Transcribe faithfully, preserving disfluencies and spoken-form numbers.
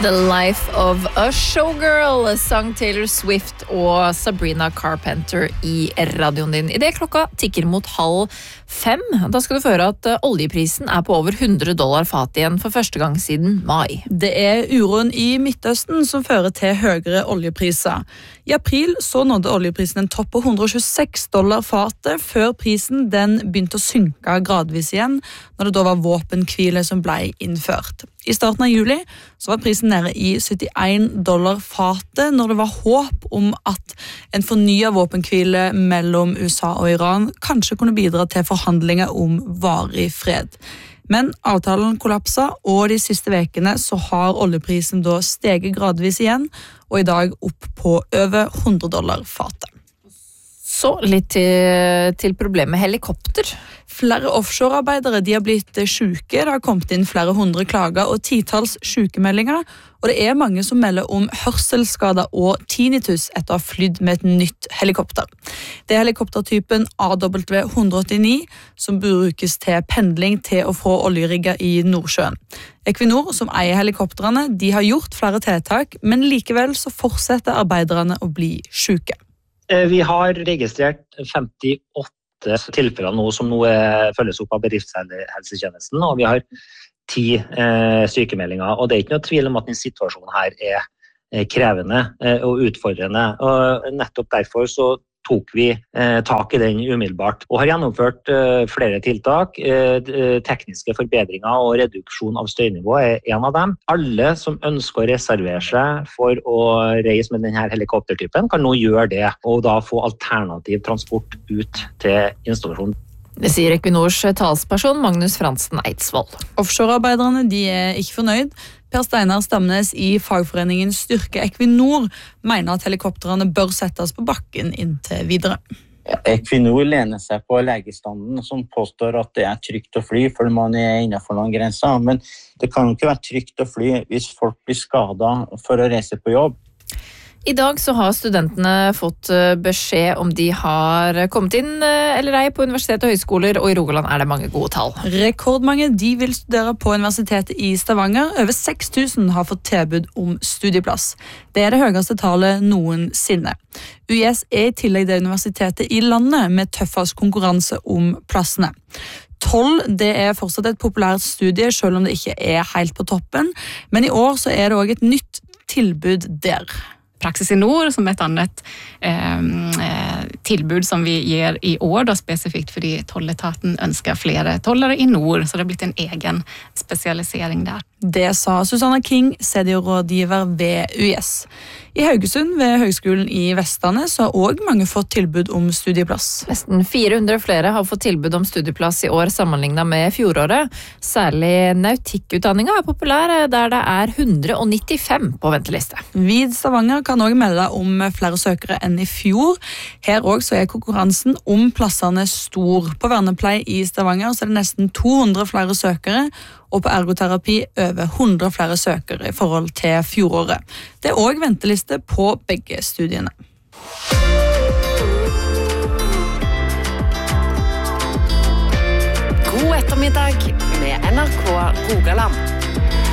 The Life of a Showgirl sang Taylor Swift og Sabrina Carpenter i radioen din. I det klokka tikker mot halv fem. Da skal du få høre at oljeprisen er på over hundre dollar fat igjen for første gang siden mai. Det er uroen i Midtøsten som fører til høyere oljepriser. I april så nådde oljeprisen en topp på hundre og tjueseks dollar fatet, før prisen den begynte å synke gradvis igjen, når det da var våpenhvile som ble innført. I starten av juli så var prisen nede i syttien dollar fatet, når det var håp om at en fornyet våpenhvile mellom U S A og Iran kanskje kunne bidra til forhandlinger om varig fred. Men avtalen kollapsa, og de siste vekene så har oljeprisen da steget gradvis igjen, og i dag opp på over hundre dollar fatet. Så litt til, til problemet med helikopter. Flere offshorearbeidere de har blitt syke, det har kommet inn flere hundre klager og titalls sykemeldinger, og det er mange som melder om hørselsskader og tinnitus etter å ha flydd med et nytt helikopter. Det er helikoptertypen A W ett åttini som brukes til pendling til og fra oljerigger i Nordsjøen. Equinor, som eier helikopterene, de har gjort flere tiltak, men likevel så fortsetter arbeiderne å bli syke. Vi har registrert femtiåtte tilfeller nå som nå følges opp av bedriftshelsetjenesten, og vi har ti eh, sykemeldinger, og det er ikke noe tvil om at den situasjonen her er, er krevende eh, og utfordrende, og nettopp derfor så tok vi eh, tak i den umiddelbart, og har gjennomført eh, flere tiltak. Eh, tekniske forbedringer og reduksjon av støynivå er en av dem. Alle som ønsker å reservere seg for å reise med denne helikoptertypen, kan nå gjøre det, og da få alternativ transport ut til installasjonen. Det sier Equinors talsperson Magnus Fransen Eidsvoll. Offshorearbeiderne de er ikke fornøyd. Per Steinar Stamnes i fagforeningen Styrke Equinor mener at helikopterene bør settes på bakken inntil videre. Equinor lener seg på legestanden som påstår at det er trygt å fly for man er innenfor noen grenser, men det kan jo ikke være trygt å fly hvis folk blir skadet for å reise på jobb. I dag så har studentene fått beskjed om de har kommet inn eller ei på universitet og høyskoler, og i Rogaland er det mange gode tall. Rekordmange de vil studere på universitetet i Stavanger. Over seks tusen har fått tilbud om studieplass. Det er det høyeste tallet noensinne. U I S er i tillegg det universitetet i landet med tøffest konkurranse om plassene. Tolv, det er fortsatt et populært studie, selv om det ikke er helt på toppen, men i år så er det også et nytt tilbud der. Praxis i Nord som ett annat eh, tilbud som vi ger i år då, specifikt fordi tolletaten ønsker flere tollere i Nord, så det har blitt en egen spesialisering der. Det sa Susanna King, seniorrådgiver ved U I S. I Haugesund ved Høgskolen i Vestlandet så har også mange fått tilbud om studieplass. Nesten fire hundre flere har fått tilbud om studieplass i år sammenlignet med fjoråret. Særlig nautikkutdanninga er populær, der det er hundre og nittifem på venteliste. Vid Stavanger kan også melde om flere søkere enn i fjor. Her også er konkurransen om plassene stor. På vernepleie i Stavanger så er det nesten to hundre flere søkere, og på ergoterapi over hundre flere søkere i forhold til fjoråret. Det er også venteliste på begge studiene. God ettermiddag med N R K Rogaland.